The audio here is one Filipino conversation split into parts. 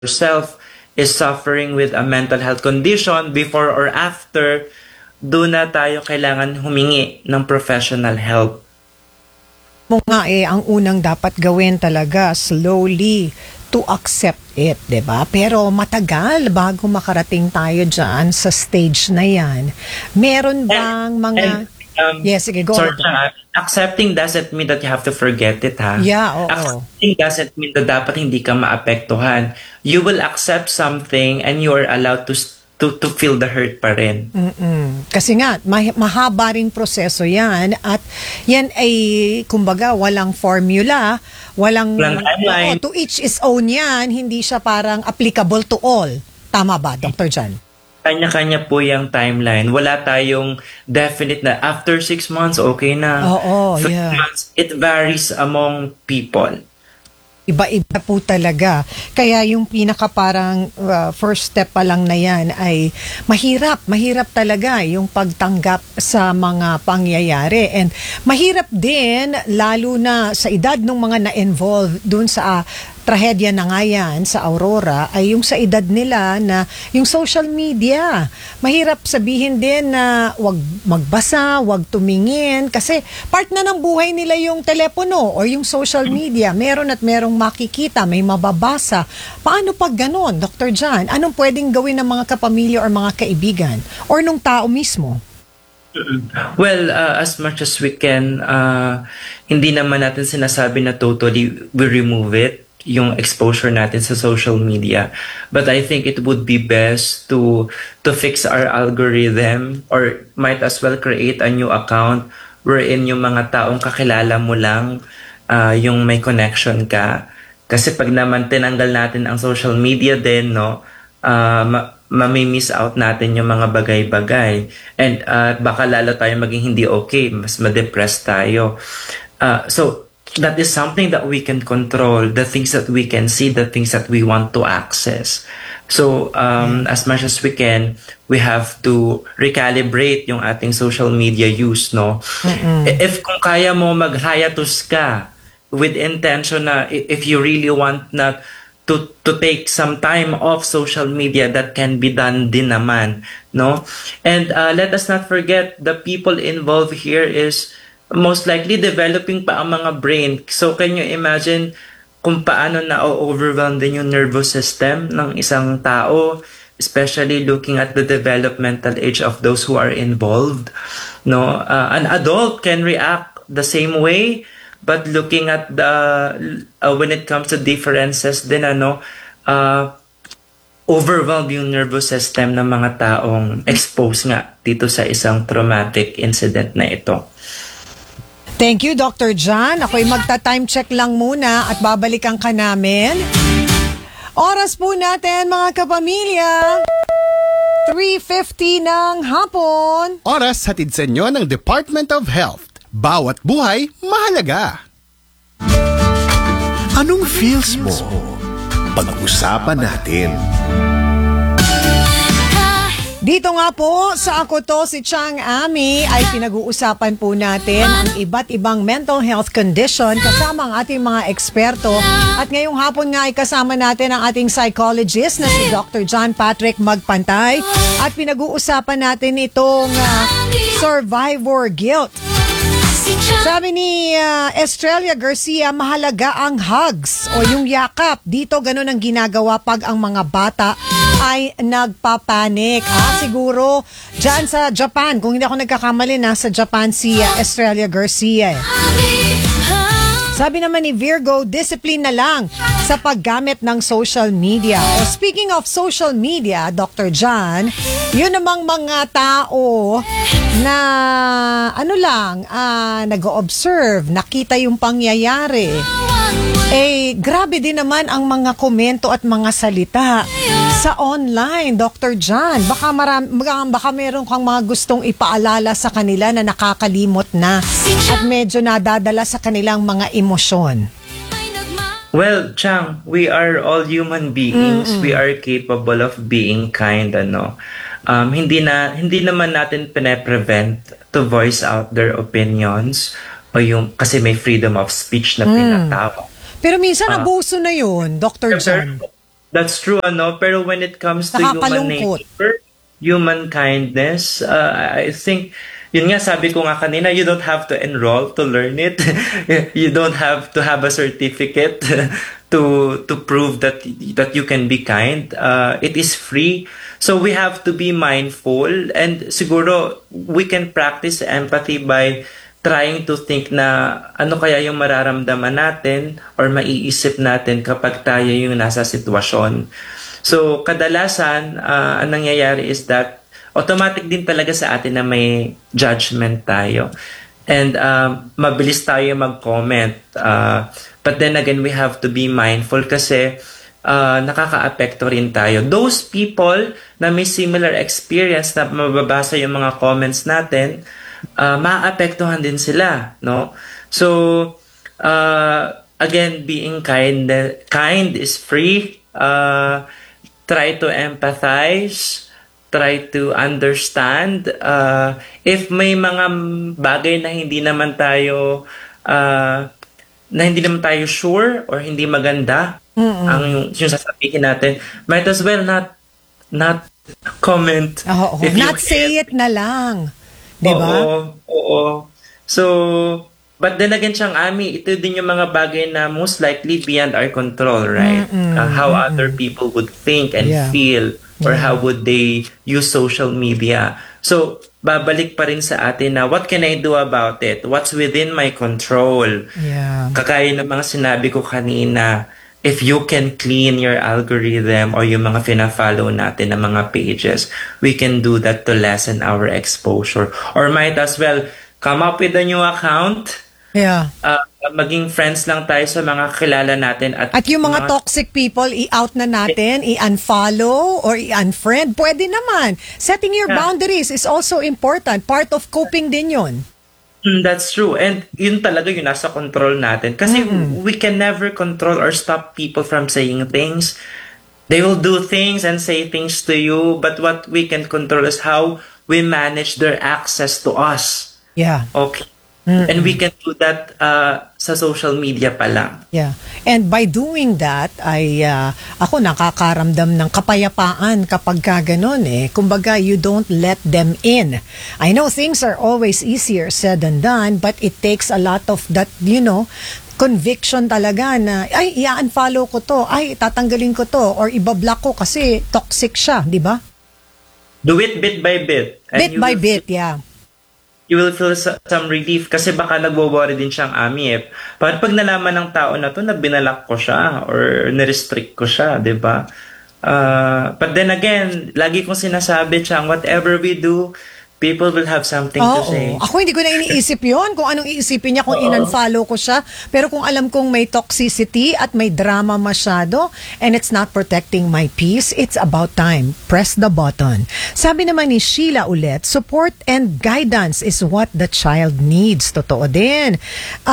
yourself is suffering with a mental health condition, before or after, doon na tayo kailangan humingi ng professional help. Mo nga ang unang dapat gawin talaga, slowly to accept it, 'di ba? Pero matagal bago makarating tayo diyan sa stage na 'yan. Meron bang mga yes, sige, go sorry, ahead. Accepting doesn't mean that you have to forget it, ha? Yeah, oo. Accepting doesn't mean that dapat hindi ka maapektuhan. You will accept something and you are allowed to feel the hurt pa rin. Kasi nga, mahaba ring proseso yan at yan ay, kumbaga, walang formula, walang timeline. To each is own yan, hindi siya parang applicable to all. Tama ba, Dr. John? Kanya-kanya po yung timeline. Wala tayong definite na after 6 months, okay na. Oo, 3 yeah. months, it varies among people. Iba-iba po talaga. Kaya yung pinaka parang first step pa lang na yan ay mahirap talaga yung pagtanggap sa mga pangyayari. And mahirap din, lalo na sa edad ng mga na-involve dun sa trahedya na nga yan sa Aurora, ay yung sa edad nila na yung social media. Mahirap sabihin din na wag magbasa, wag tumingin, kasi part na ng buhay nila yung telepono or yung social media. Meron at merong makikita, may mababasa. Paano pag ganon, Dr. John? Anong pwedeng gawin ng mga kapamilya or mga kaibigan? Or nung tao mismo? Well, as much as we can, hindi naman natin sinasabi na totally we remove it, yung exposure natin sa social media. But I think it would be best to fix our algorithm, or might as well create a new account wherein yung mga taong kakilala mo lang, yung may connection ka. Kasi pag naman tinanggal natin ang social media din, no, mamimiss out natin yung mga bagay-bagay. And baka lalo tayo maging hindi okay, mas ma-depress tayo. So, that is something that we can control, the things that we can see, the things that we want to access. So, as much as we can, we have to recalibrate yung ating social media use, no? If kung kaya mo mag-hiatus ka with intention na if you really want not to take some time off social media, that can be done din naman, no? And let us not forget, the people involved here is most likely developing pa ang mga brain. So can you imagine kung paano na-overwhelm din yung nervous system ng isang tao, especially looking at the developmental age of those who are involved. No, an adult can react the same way, but looking at the when it comes to differences din, overwhelm yung nervous system ng mga taong exposed nga dito sa isang traumatic incident na ito. Thank you, Dr. John. Ako'y magta-time check lang muna at babalikan ka namin. Oras po natin, mga kapamilya, 3:50 ng hapon. Oras hatid sa inyo ng Department of Health. Bawat buhay, mahalaga. Anong feels mo? Pag-usapan natin. Dito nga po sa Ako To Si Chang Ami ay pinag-uusapan po natin ang iba't ibang mental health condition kasama ang ating mga eksperto. At ngayong hapon nga ay kasama natin ang ating psychologist na si Dr. John Patrick Magpantay. At pinag-uusapan natin itong survivor guilt. Sabi ni Estrella Garcia, mahalaga ang hugs o yung yakap. Dito ganun ang ginagawa pag ang mga bata ay nagpapanik. Siguro dyan sa Japan, kung hindi ako nagkakamali, nasa Japan si Estrella Garcia. Sabi naman ni Virgo, discipline na lang sa paggamit ng social media. O speaking of social media, Dr. John, yun namang mga tao na nag-observe, nakita yung pangyayari. Grabe din naman ang mga komento at mga salita sa online, Dr. John. Baka meron kang mga gustong ipaalala sa kanila na nakakalimot na at medyo nadadala sa kanilang mga emosyon. Well, Chang, we are all human beings. We are capable of being kind, hindi naman natin pine-prevent to voice out their opinions o kasi may freedom of speech na pinatawag. Pero minsan abuso na yun, Dr. John. That's true, ano? Pero when it comes to human Nakakalungkot. nature, human kindness, I think, yun nga, sabi ko nga kanina, you don't have to enroll to learn it. You don't have to have a certificate to prove that you can be kind. It is free. So we have to be mindful, and siguro we can practice empathy by trying to think na ano kaya yung mararamdaman natin or maiisip natin kapag tayo yung nasa sitwasyon. So kadalasan, ang nangyayari is that automatic din talaga sa atin na may judgment tayo. And mabilis tayo mag-comment. But then again, we have to be mindful kasi nakaka-apekto rin tayo. Those people na may similar experience na mababasa yung mga comments natin, maapektuhan din sila, no? So again, being kind is free. Try to empathize, try to understand. If may mga bagay na hindi naman tayo sure or hindi maganda ang yung sasabihin natin, might as well not comment. Oo, If you not say it na lang. Di ba? Oo. So, but then again, Chang Ami, ito din yung mga bagay na most likely beyond our control, right? How other people would think and feel, or how would they use social media. So, babalik pa rin sa atin na what can I do about it? What's within my control? Yeah. Kakaya ng mga sinabi ko kanina, if you can clean your algorithm or yung mga fina-follow natin na mga pages, we can do that to lessen our exposure. Or might as well come up with a new account. Yeah. Maging friends lang tayo sa mga kilala natin. At yung mga toxic people, i-out na natin, i-unfollow or i-unfriend. Pwede naman. Setting your boundaries is also important. Part of coping din yun. That's true. And yun talaga yung nasa control natin. Kasi we can never control or stop people from saying things. They will do things and say things to you. But what we can control is how we manage their access to us. Yeah. Okay. And we can do that sa social media pa lang. Yeah. And by doing that, ako nakakaramdam ng kapayapaan kapag gano'n eh. Kumbaga, you don't let them in. I know things are always easier said than done, but it takes a lot of that, conviction talaga na, ay, i-unfollow ko to, ay, tatanggalin ko to, or ibablock ko kasi toxic siya, di ba? Do it bit by bit. And Bit by bit, yeah. You will feel some relief kasi baka nagwo-worry din siyang Ami eh. Pag nalaman ng tao na to na binalak ko siya or nirestrict ko siya, di ba? But then again, lagi kong sinasabi siyang whatever we do, people will have something to say. Ako hindi ko na iniisip yon kung anong iisipin niya kung in-unfollow ko siya. Pero kung alam kong may toxicity at may drama masyado and it's not protecting my peace, it's about time. Press the button. Sabi naman ni Sheila ulit, support and guidance is what the child needs. Totoo din.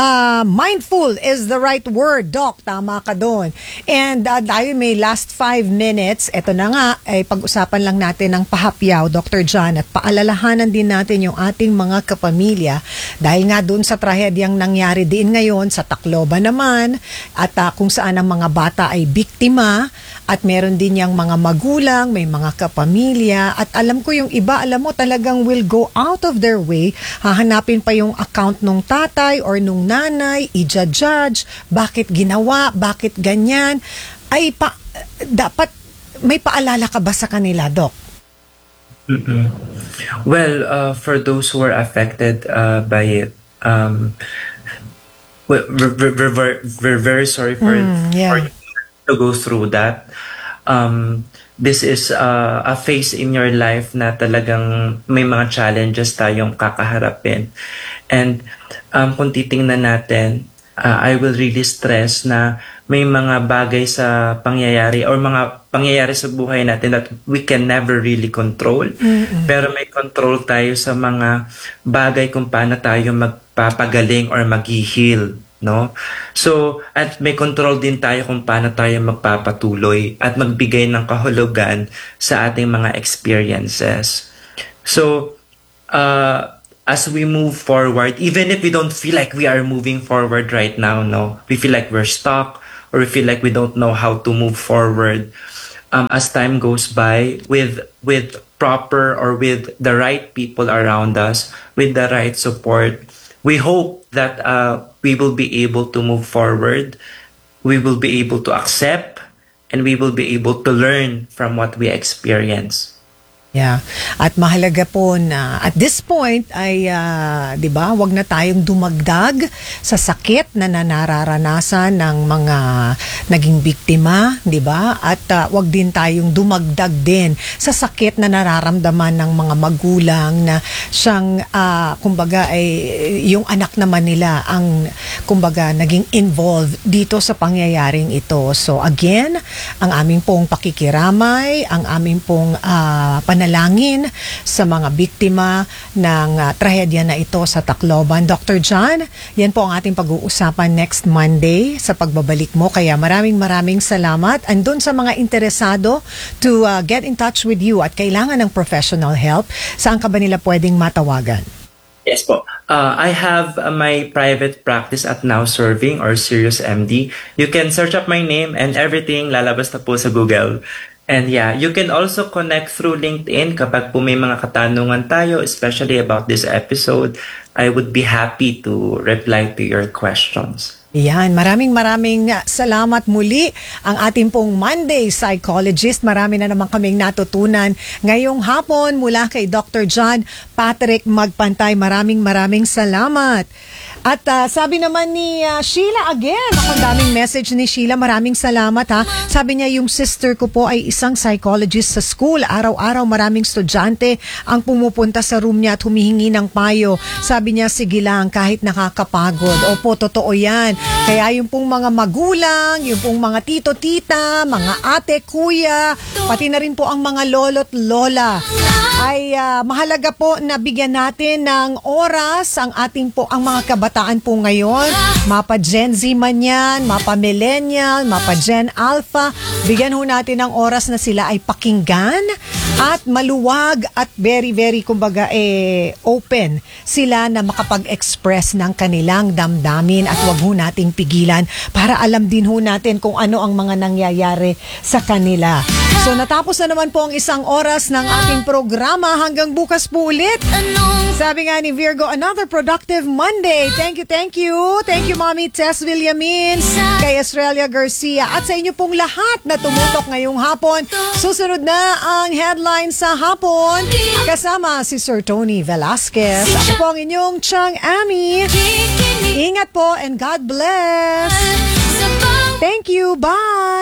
Mindful is the right word, Doc. Tama ka doon. And dahil may last 5 minutes, eto na nga, ay pag-usapan lang natin ng pahapyaw, Dr. John, at paalalahan din natin yung ating mga kapamilya dahil nga doon sa trahedyang nangyari din ngayon sa Tacloban naman at kung saan ang mga bata ay biktima at meron din yung mga magulang, may mga kapamilya at alam ko yung iba, alam mo talagang will go out of their way, hahanapin pa yung account nung tatay or nung nanay, i-judge, bakit ginawa, bakit ganyan, ay dapat may paalala ka ba sa kanila, Doc? Well, for those who are affected by it, we're very sorry for you to go through that. This is a phase in your life na talagang may mga challenges tayong kakaharapin. And kung titingnan natin, I will really stress na may mga bagay sa pangyayari or mga pangyayari sa buhay natin that we can never really control. Pero may control tayo sa mga bagay kung paano tayo magpapagaling or mag-heal, no? So, at may control din tayo kung paano tayo magpapatuloy at magbigay ng kahulugan sa ating mga experiences. So, as we move forward, even if we don't feel like we are moving forward right now, no, we feel like we're stuck, or we feel like we don't know how to move forward, as time goes by, with proper or with the right people around us, with the right support, we hope that we will be able to move forward, we will be able to accept, and we will be able to learn from what we experience. Yeah. At mahalaga po na at this point ay 'di ba, wag na tayong dumagdag sa sakit na nararanasan ng mga naging biktima, 'di ba? At wag din tayong dumagdag din sa sakit na nararamdaman ng mga magulang na siyang kumbaga ay yung anak naman nila ang kumbaga naging involved dito sa pangyayaring ito. So again, ang aming pong pakikiramay, ang aming pong panalangin sa mga biktima ng trahedya na ito sa Tacloban. Dr. John, yan po ang ating pag-uusapan next Monday sa pagbabalik mo. Kaya maraming salamat. And dun sa mga interesado to get in touch with you at kailangan ng professional help, saan ka ba nila pwedeng matawagan? Yes po. I have my private practice at Now Serving or Sirius MD. You can search up my name and everything lalabas na po sa Google. And yeah, you can also connect through LinkedIn kapag po may mga katanungan tayo, especially about this episode. I would be happy to reply to your questions. Yan, maraming salamat muli ang ating pong Monday Psychologist. Marami na naman kaming natutunan ngayong hapon mula kay Dr. John Patrick Magpantay. Maraming salamat. At sabi naman ni Sheila again, ang daming message ni Sheila, maraming salamat ha. Sabi niya yung sister ko po ay isang psychologist sa school. Araw-araw maraming estudyante ang pumupunta sa room niya at humihingi ng payo. Sabi niya sige lang kahit nakakapagod. Opo, totoo yan. Kaya yung pong mga magulang, yung pong mga tito-tita, mga ate, kuya, pati na rin po ang mga lolo't lola ay mahalaga po na bigyan natin ng oras ang mga kabataan po ngayon, mapa Gen Z man yan, mapa Millennial, mapa Gen Alpha, bigyan ho natin ng oras na sila ay pakinggan at maluwag at very kumbaga open sila na makapag-express ng kanilang damdamin at wag ho nating pigilan para alam din ho natin kung ano ang mga nangyayari sa kanila. So natapos na naman po ang isang oras ng ating programa. Hanggang bukas po ulit. Sabi nga ni Virgo, another productive Monday. Thank you. Thank you, Mommy Tess Villamins, kay Australia Garcia, at sa inyo pong lahat na tumutok ngayong hapon. Susunod na ang headline sa hapon kasama si Sir Tony Velasquez. Ako po ang inyong Chang Ami. Ingat po and God bless. Thank you. Bye.